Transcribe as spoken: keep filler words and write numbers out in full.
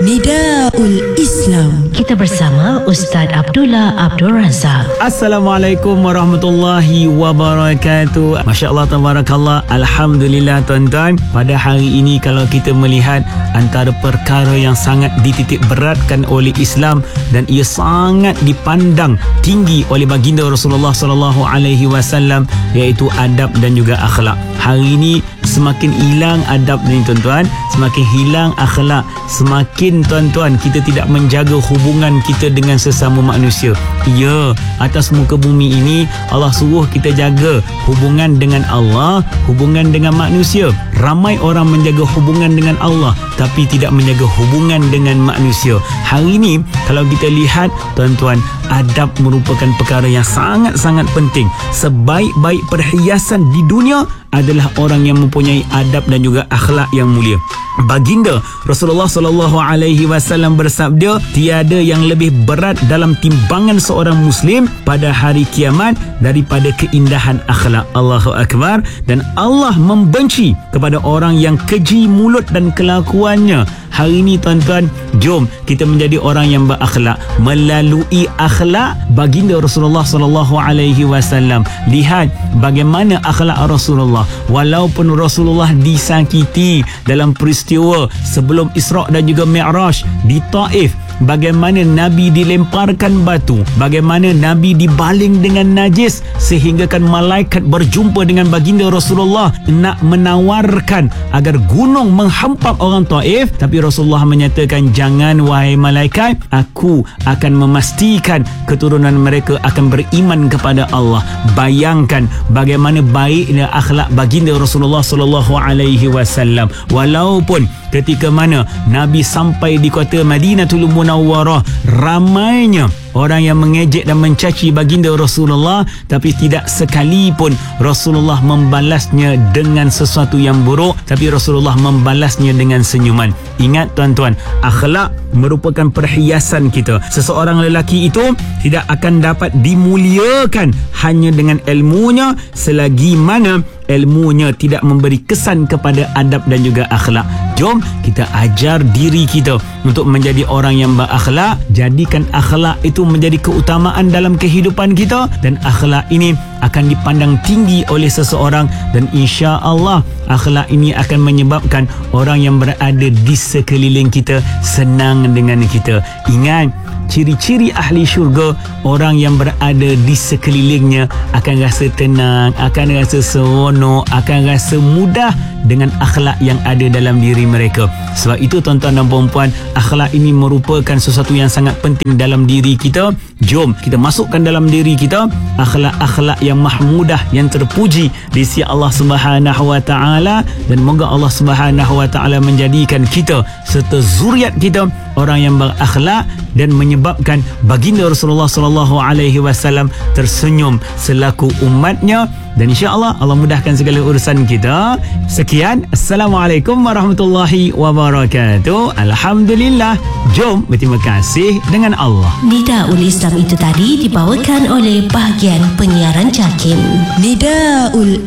Nidaul Islam. Kita bersama Ustaz Abdullah Abdul Razak. Assalamualaikum warahmatullahi wabarakatuh. Masya Allah, tabarakallah. Alhamdulillah tuan-tuan. Pada hari ini kalau kita melihat antara perkara yang sangat dititik beratkan oleh Islam dan ia sangat dipandang tinggi oleh baginda Rasulullah sallallahu alaihi wasallam, iaitu adab dan juga akhlak. Hari ini semakin hilang adab ni tuan-tuan, semakin hilang akhlak, semakin tuan-tuan kita tidak menjaga hubungan kita dengan sesama manusia. Ya, atas muka bumi ini Allah suruh kita jaga hubungan dengan Allah, hubungan dengan manusia. Ramai orang menjaga hubungan dengan Allah tapi tidak menjaga hubungan dengan manusia. Hari ini kalau kita lihat tuan-tuan, adab merupakan perkara yang sangat-sangat penting. Sebaik-baik perhiasan di dunia adalah orang yang mempunyai adab dan juga akhlak yang mulia. Baginda Rasulullah sallallahu alaihi wasallam bersabda, tiada yang lebih berat dalam timbangan seorang muslim pada hari kiamat daripada keindahan akhlak. Allahu akbar. Dan Allah membenci kepada orang yang keji mulut dan kelakuannya. Hari ini tuan-tuan, jom kita menjadi orang yang berakhlak. Melalui akhlak baginda Rasulullah sallallahu alaihi wasallam, lihat bagaimana akhlak Rasulullah. Walaupun Rasulullah disakiti dalam peristiwa sebelum Isra' dan juga Mi'raj di Taif, bagaimana Nabi dilemparkan batu, bagaimana Nabi dibaling dengan najis sehinggakan malaikat berjumpa dengan baginda Rasulullah nak menawarkan agar gunung menghempap orang Taif, tapi Rasulullah menyatakan, jangan wahai malaikat, aku akan memastikan keturunan mereka akan beriman kepada Allah. Bayangkan bagaimana baiknya akhlak baginda Rasulullah sallallahu alaihi wasallam. Walaupun ketika mana Nabi sampai di kota Madinatul Munawwarah, ramainya orang yang mengejek dan mencaci baginda Rasulullah, tapi tidak sekalipun Rasulullah membalasnya dengan sesuatu yang buruk, tapi Rasulullah membalasnya dengan senyuman. Ingat tuan-tuan, akhlak merupakan perhiasan kita. Seseorang lelaki itu tidak akan dapat dimuliakan hanya dengan ilmunya selagi mana ilmunya tidak memberi kesan kepada adab dan juga akhlak. Jom kita ajar diri kita untuk menjadi orang yang berakhlak. Jadikan akhlak itu menjadi keutamaan dalam kehidupan kita, dan akhlak ini akan dipandang tinggi oleh seseorang, dan insya-Allah akhlak ini akan menyebabkan orang yang berada di sekeliling kita senang dengan kita. Ingat, ciri-ciri ahli syurga, orang yang berada di sekelilingnya akan rasa tenang, akan rasa seronok, akan rasa mudah dengan akhlak yang ada dalam diri mereka. Sebab itu tuan-tuan dan puan-puan, akhlak ini merupakan sesuatu yang sangat penting dalam diri kita. Jom kita masukkan dalam diri kita akhlak-akhlak yang mahmudah, yang terpuji di sisi Allah Subhanahu wa taala, dan moga Allah Subhanahu wa taala menjadikan kita serta zuriat kita orang yang berakhlak dan menyebabkan baginda Rasulullah sallallahu alaihi wasallam tersenyum selaku umatnya, dan insya-Allah Allah mudahkan segala urusan kita. Sekian, Assalamualaikum warahmatullahi wabarakatuh. Alhamdulillah. Jom berterima kasih dengan Allah. Nidaul Islam itu tadi dibawakan oleh bahagian penyiaran JAKIM. Nidaul